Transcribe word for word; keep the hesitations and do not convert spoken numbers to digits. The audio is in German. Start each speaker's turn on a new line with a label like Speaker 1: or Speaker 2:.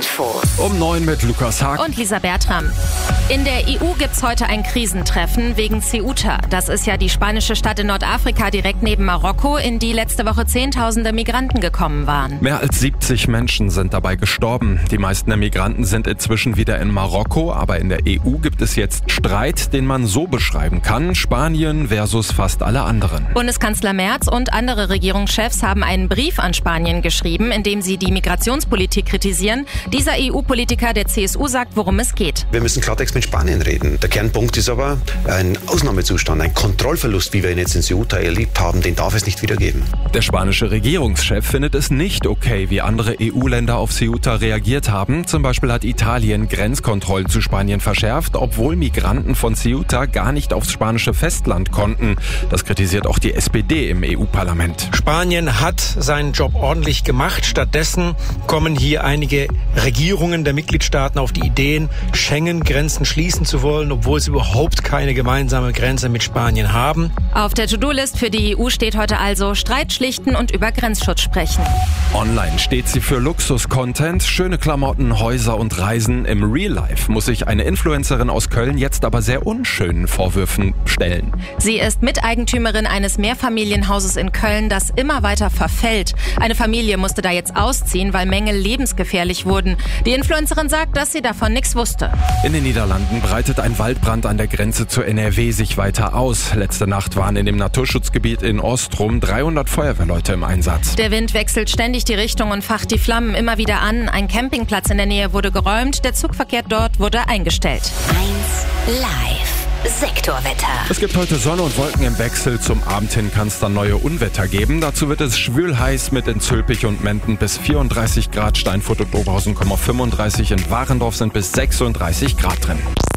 Speaker 1: Info.
Speaker 2: Um neun mit Lukas Haag
Speaker 3: und Lisa Bertram. In der E U gibt's heute ein Krisentreffen wegen Ceuta. Das ist ja die spanische Stadt in Nordafrika direkt neben Marokko, in die letzte Woche Zehntausende Migranten gekommen waren.
Speaker 2: Mehr als siebzig Menschen sind dabei gestorben. Die meisten der Migranten sind inzwischen wieder in Marokko, aber in der E U gibt es jetzt Streit, den man so beschreiben kann: Spanien versus fast alle anderen.
Speaker 3: Bundeskanzler Merz und andere Regierungschefs haben einen Brief an Spanien geschrieben, in dem sie die Migrationspolitik kritisieren. Dieser E U-Politiker der C S U sagt, worum es geht.
Speaker 4: Wir müssen Klartext mit Spanien reden. Der Kernpunkt ist aber ein Ausnahmezustand, ein Kontrollverlust, wie wir ihn jetzt in Ceuta erlebt haben, den darf es nicht wieder geben.
Speaker 2: Der spanische Regierungschef findet es nicht okay, wie andere E U-Länder auf Ceuta reagiert haben. Zum Beispiel hat Italien Grenzkontrollen zu Spanien verschärft, obwohl Migranten von Ceuta gar nicht aufs spanische Festland konnten. Das kritisiert auch die S P D im E U-Parlament.
Speaker 5: Spanien hat seinen Job ordentlich gemacht. Stattdessen kommen hier einige Regierungen der Mitgliedstaaten auf die Ideen, Schengen-Grenzen schließen zu wollen, obwohl sie überhaupt keine gemeinsame Grenze mit Spanien haben.
Speaker 3: Auf der To-Do-List für die E U steht heute also Streit schlichten und über Grenzschutz sprechen.
Speaker 2: Online steht sie für Luxus-Content, schöne Klamotten, Häuser und Reisen. Im Real Life muss sich eine Influencerin aus Köln jetzt aber sehr unschönen Vorwürfen stellen.
Speaker 3: Sie ist Miteigentümerin eines Mehrfamilienhauses in Köln, das immer weiter verfällt. Eine Familie musste da jetzt ausziehen, weil Mängel lebensgefährlich wurden. Die Influencerin sagt, dass sie davon nichts wusste.
Speaker 2: In den Niederlanden breitet ein Waldbrand an der Grenze zu N R W sich weiter aus. Letzte Nacht waren in dem Naturschutzgebiet in Ostrum dreihundert Feuerwehrleute im Einsatz.
Speaker 3: Der Wind wechselt ständig die Richtung und facht die Flammen immer wieder an. Ein Campingplatz in der Nähe wurde geräumt, der Zugverkehr dort wurde eingestellt.
Speaker 1: eins Live Sektorwetter.
Speaker 2: Es gibt heute Sonne und Wolken im Wechsel. Zum Abend hin kann es dann neue Unwetter geben. Dazu wird es schwül heiß mit in Zülpich und Menden bis vierunddreißig Grad. Steinfurt und Oberhausen fünfunddreißig. In Warendorf sind bis sechsunddreißig Grad drin.